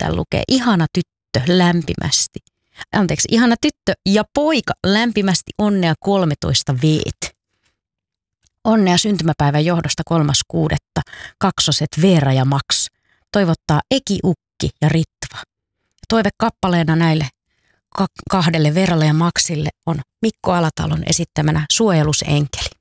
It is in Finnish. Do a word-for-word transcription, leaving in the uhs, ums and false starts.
täällä lukee, ihana tyttö lämpimästi. Anteeksi, ihana tyttö ja poika lämpimästi onnea kolmetoista veet. Onnea syntymäpäivän johdosta kolmas kuudetta. Kaksoset Veera ja Max. Toivottaa Eki, Ukki ja Ritva. Toive kappaleena näille kahdelle Veeralle ja Maxille on Mikko Alatalon esittämänä Suojelusenkeli.